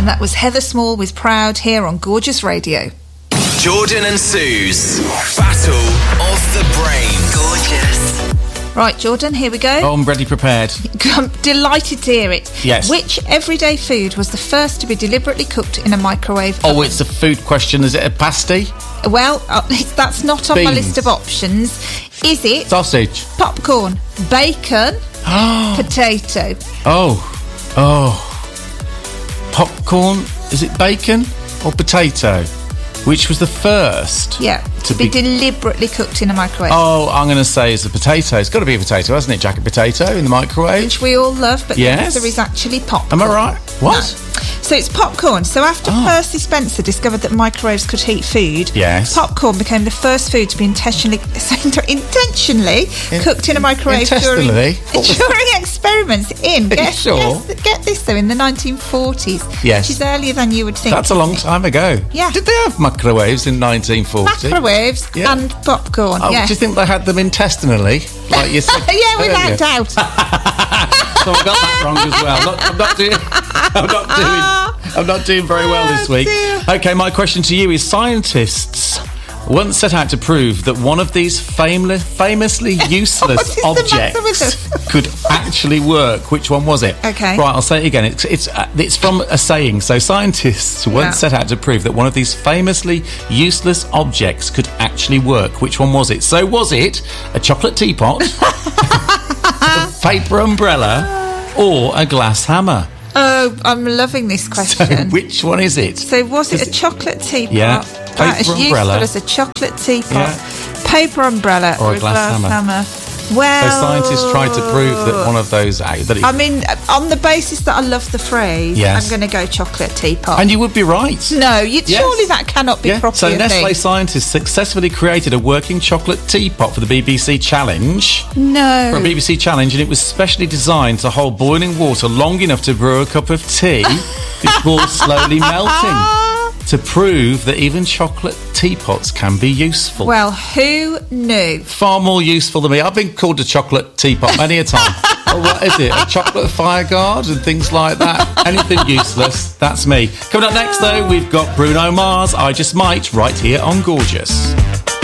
And that was Heather Small with Proud here on Gorgeous Radio. Jordan and Sue's Battle of the Brains. Gorgeous. Right, Jordan, here we go. Oh, I'm ready, prepared. I'm delighted to hear it. Yes. Which everyday food was the first to be deliberately cooked in a microwave Oh, oven? it's a food question. Is it a pasty? Well, that's not on my Beans. list of options. Is it Sausage. popcorn, bacon, potato? Oh. Popcorn. Is it bacon or potato? Which was the first? Yeah, to be deliberately cooked in a microwave. Oh, I'm going to say it's a potato. It's got to be a potato, hasn't it? Jacket potato in the microwave. Which we all love, but Yes. the answer is actually popcorn. Am I right? What? No. So it's popcorn. So after Percy Spencer discovered that microwaves could heat food, Yes. popcorn became the first food to be intentionally cooked in a microwave during experiments in, get this though, in the 1940s. Yes. Which is earlier than you would think. That's a long time ago. Yeah. Did they have microwaves in 1940? Microwaves and popcorn, Oh, yes. do you think they had them intestinally? Like you said Yeah, without earlier? doubt. So I got that wrong as well. I'm not doing very well this week. dear. Okay, my question to you is: scientists once set out to prove that one of these famously useless What is the matter with objects could actually work. Which one was it? Okay. Right, I'll say it again. It's from a saying. So scientists once set out to prove that one of these famously useless objects could actually work. Which one was it? So was it a chocolate teapot, a paper umbrella, or a glass hammer? Oh, I'm loving this question. So which one is it? So was it a chocolate teapot? Yeah. About as Paper useful umbrella. as a chocolate teapot. Yeah. Paper umbrella Or a glass hammer. Well, So scientists tried to prove that one of those... I mean, on the basis that I love the phrase, Yes. I'm going to go chocolate teapot. And you would be right. No, Yes. surely that cannot be properly So a Nestle thing. scientists successfully created a working chocolate teapot for the BBC Challenge. No. For a BBC Challenge, and it was specially designed to hold boiling water long enough to brew a cup of tea before slowly melting. To prove that even chocolate teapots can be useful. Well, who knew? Far more useful than me. I've been called a chocolate teapot many a time. Or what is it? A chocolate fire guard and things like that. Anything useless, that's me. Coming up next, though, we've got Bruno Mars, I Just Might, right here on Gorgeous.